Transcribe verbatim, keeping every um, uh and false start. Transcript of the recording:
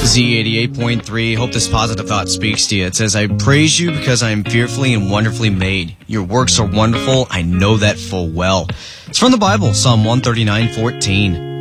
Z eighty-eight point three. Hope this positive thought speaks to you. It says, I praise you because I am fearfully and wonderfully made. Your works are wonderful. I know that full well. It's from the Bible, Psalm one thirty-nine fourteen.